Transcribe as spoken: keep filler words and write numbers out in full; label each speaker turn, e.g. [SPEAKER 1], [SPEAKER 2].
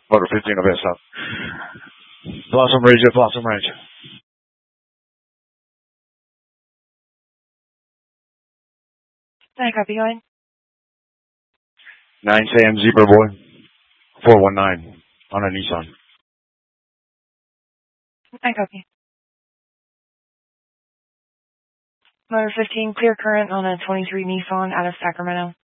[SPEAKER 1] Motor fifteen of S up. Blossom Ridge at Blossom Ridge.
[SPEAKER 2] I copy, go ahead.
[SPEAKER 1] nine Sam Zebra Boy. four one nine on a Nissan.
[SPEAKER 2] I copy. Motor fifteen, clear current on a twenty-three Nissan out of Sacramento.